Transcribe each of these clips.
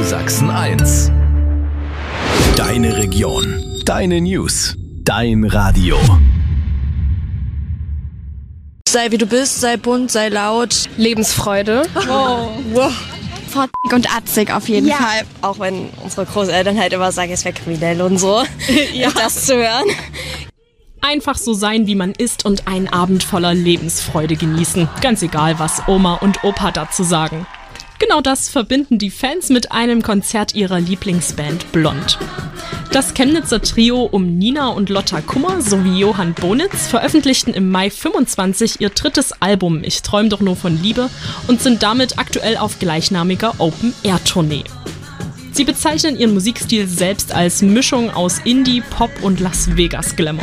Sachsen 1. Deine Region, deine News, dein Radio. Sei wie du bist, sei bunt, sei laut. Lebensfreude. Wow. Fortig und atzig auf jeden Fall. Auch wenn unsere Großeltern halt immer sagen, es wäre kriminell und so. Ja. Das zu hören. Einfach so sein, wie man ist und einen Abend voller Lebensfreude genießen. Ganz egal, was Oma und Opa dazu sagen. Genau das verbinden die Fans mit einem Konzert ihrer Lieblingsband Blond. Das Chemnitzer Trio um Nina und Lotta Kummer sowie Johann Bonitz veröffentlichten im Mai 25 ihr drittes Album Ich träum doch nur von Liebe und sind damit aktuell auf gleichnamiger Open-Air-Tournee. Sie bezeichnen ihren Musikstil selbst als Mischung aus Indie, Pop und Las Vegas Glamour.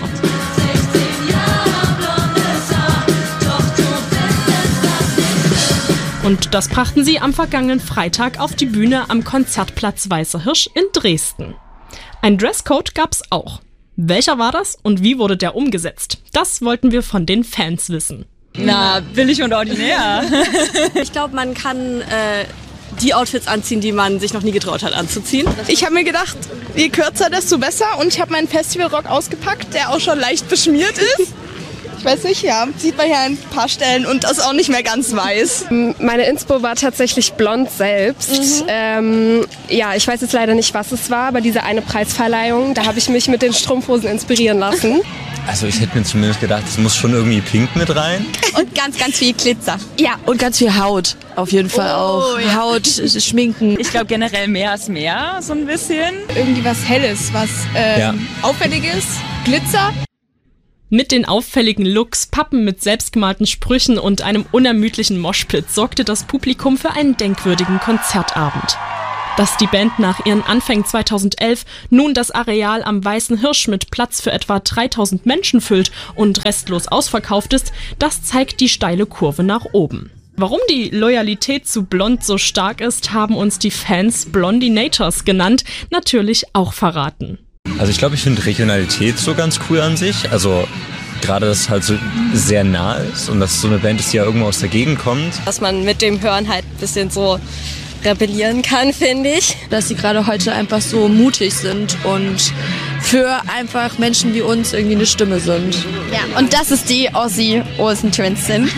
Und das brachten sie am vergangenen Freitag auf die Bühne am Konzertplatz Weißer Hirsch in Dresden. Ein Dresscode gab's auch. Welcher war das und wie wurde der umgesetzt? Das wollten wir von den Fans wissen. Na, billig und ordinär. Ich glaube, man kann die Outfits anziehen, die man sich noch nie getraut hat anzuziehen. Ich habe mir gedacht, je kürzer, desto besser. Und ich habe meinen Festivalrock ausgepackt, der auch schon leicht beschmiert ist. Ich weiß nicht, ja, sieht man hier an ein paar Stellen und das ist auch nicht mehr ganz weiß. Meine Inspo war tatsächlich Blond selbst. Ich weiß jetzt leider nicht, was es war, aber diese eine Preisverleihung, da habe ich mich mit den Strumpfhosen inspirieren lassen. Also ich hätte mir zumindest gedacht, es muss schon irgendwie pink mit rein. Und ganz, ganz viel Glitzer. Ja, und ganz viel Haut. Auf jeden Fall auch. Ja. Haut, Schminken. Ich glaube generell mehr als mehr, so ein bisschen. Irgendwie was Helles, was Auffälliges, Glitzer. Mit den auffälligen Looks, Pappen mit selbstgemalten Sprüchen und einem unermüdlichen Moshpit sorgte das Publikum für einen denkwürdigen Konzertabend. Dass die Band nach ihren Anfängen 2011 nun das Areal am Weißen Hirsch mit Platz für etwa 3000 Menschen füllt und restlos ausverkauft ist, das zeigt die steile Kurve nach oben. Warum die Loyalität zu Blond so stark ist, haben uns die Fans Blondinators genannt, natürlich auch verraten. Also ich glaube, ich finde Regionalität so ganz cool an sich. Also gerade, dass es halt so sehr nah ist und dass es so eine Band ist, die ja irgendwo aus der Gegend kommt. Dass man mit dem Hören halt ein bisschen so rebellieren kann, finde ich. Dass sie gerade heute einfach so mutig sind und für einfach Menschen wie uns irgendwie eine Stimme sind. Ja, und das ist die Ozzy Olsen Twins sind.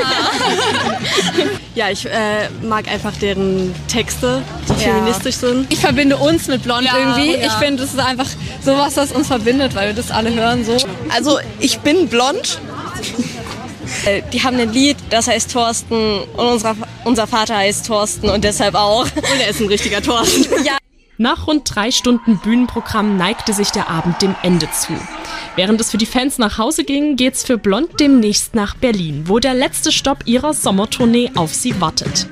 Ja, ich mag einfach deren Texte, die feministisch sind. Ich verbinde uns mit Blond irgendwie. Ja. Ich finde, das ist einfach sowas, das uns verbindet, weil wir das alle hören so. Also ich bin blond. Die haben ein Lied, das heißt Thorsten und unser Vater heißt Thorsten und deshalb auch. Und er ist ein richtiger Thorsten. Ja. Nach rund 3 Stunden Bühnenprogramm neigte sich der Abend dem Ende zu. Während es für die Fans nach Hause ging, geht's für Blond demnächst nach Berlin, wo der letzte Stopp ihrer Sommertournee auf sie wartet.